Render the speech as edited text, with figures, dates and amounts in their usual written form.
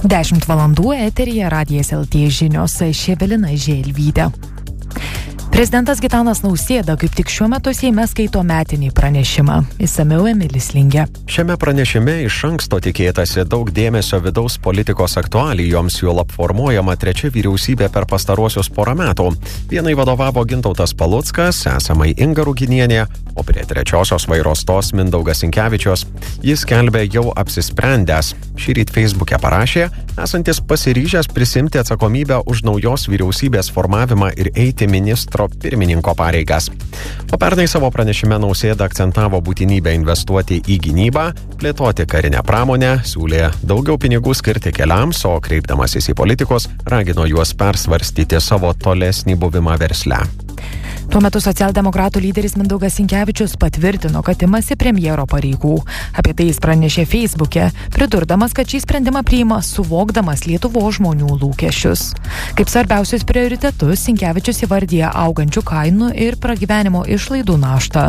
10 valandų eteryje Radijas LT žinios, Evelina Želvytė. Prezidentas Gitanas Nausėda kaip tik šiuo metu Seime skaito metinį pranešimą. Išsamiau Emilis Lingė. Šiame pranešime iš anksto tikėtasi daug dėmesio vidaus politikos aktualijoms, juolab formuojama trečia vyriausybė per pastaruosius porą metų. Vienai vadovavo Gintautas Paluckas, esamai Inga Ruginienė, o prie trečiosios vairo stos Mindaugas Sinkevičius. Jis skelbė jau apsisprendęs. Šįryt Facebook'e parašė, esantis pasiryžęs prisimti atsakomybę už naujos vyriausybės formavimą ir eiti ministro pirmininko pareigas. O pernai savo pranešime Nausėda akcentavo būtinybę investuoti į gynybą, plėtoti karinę pramonę, siūlė daugiau pinigų skirti keliams, o kreipdamasis į politikus, ragino juos persvarstyti savo tolesnį buvimą versle. Tuo metu socialdemokratų lyderis Mindaugas Sinkevičius patvirtino, kad imasi premjero pareigų. Apie tai jis pranešė Facebook'e, pridurdamas, kad šį sprendimą priima suvokdamas Lietuvos žmonių lūkesčius. Kaip svarbiausius prioritetus Sinkevičius įvardyja augančių kainų ir pragyvenimo išlaidų naštą.